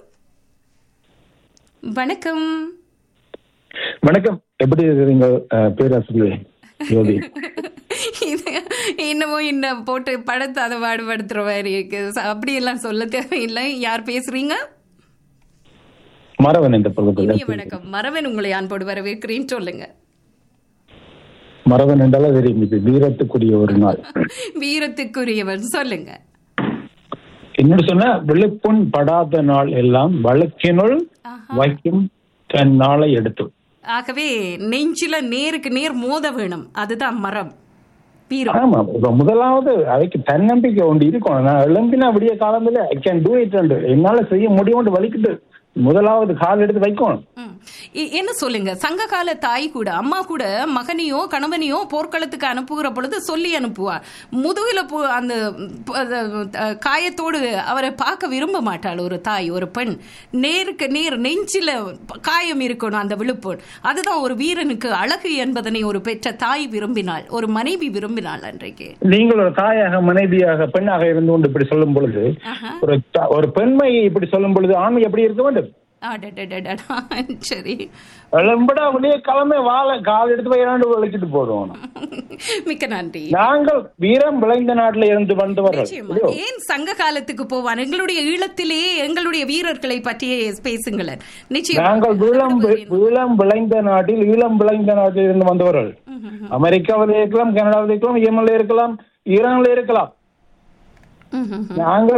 வணக்கம். வணக்கம். எப்படி இருக்கிறீங்க பேராசிரியர் ஜோதி? இன்னமும் இன்னும் போட்டு படத்தை அதை பாடுபடுத்துற மாதிரி இருக்கு. அப்படி எல்லாம் சொல்ல தேவையில்லை. யார் பேசுறீங்க? மரவன் இந்த பகுதியில். வணக்கம் மரவன், உங்களை அன்போடு வரவேற்கிறேன். சொல்லுங்க. மரவன் என்றாலும் தெரியும், இது வீரத்துக்குரிய ஒரு நாள். வீரத்துக்குரியவன் சொல்லுங்க. என்னோட சொன்ன விழுப்புண் படாத நாள் எல்லாம் வழக்கினுள் வைக்கும் தன் நாளை எடுத்து. ஆகவே நெஞ்சில நேருக்கு நேர் மோத வேணும், அதுதான் மரம். ஆமா, முதலாவது அதுக்கு தன்னம்பிக்கை ஒன்று இருக்கணும். நான் எழுந்தினா விடிய காலத்துல ஐ கேன் டூ இட், என்னால செய்ய முடியும் வலிக்கிட்டு முதலாவது கால் எடுத்து வைக்கணும். என்ன சொல்லுங்க, சங்க கால தாய் கூட, அம்மா கூட மகனையோ கணவனையோ போர்க்களத்துக்கு அனுப்புகிற பொழுது சொல்லி அனுப்புவார். முதுகில அந்த காயத்தோடு அவரை பார்க்க விரும்ப மாட்டாள் ஒரு தாய். ஒரு பெண் நேருக்கு நேர் நெஞ்சில காயம் இருக்கணும், அந்த விழுப்போடு. அதுதான் ஒரு வீரனுக்கு அழகு என்பதனை ஒரு பெற்ற தாய் விரும்பினாள், ஒரு மனைவி விரும்பினாள். அன்றைக்கு நீங்கள் ஒரு தாயாக மனைவியாக பெண்ணாக இருந்து கொண்டு இப்படி சொல்லும் பொழுது, ஒரு பெண்மையை இப்படி சொல்லும் பொழுது ஆண்மை எப்படி இருக்க வேண்டும்? சரி, கிளம்பி வாழ கால் எடுத்து வச்சுட்டு போடுவோம். மிக்க நன்றி. நாங்கள் வீரம் விளைந்த நாட்டில இருந்து வந்தவர்கள். ஏன் சங்க காலத்துக்கு போவான்? எங்களுடைய ஈழத்திலே எங்களுடைய வீரர்களை பற்றியே பேசுங்களேன். நிச்சயம் நாங்கள் ஈழம் விளைந்த நாட்டில் இருந்து வந்தவர்கள். அமெரிக்காவில் இருக்கலாம், கனடாவில் இருக்கலாம், யெமன்ல இருக்கலாம், ஈரான்ல இருக்கலாம். நாங்கள்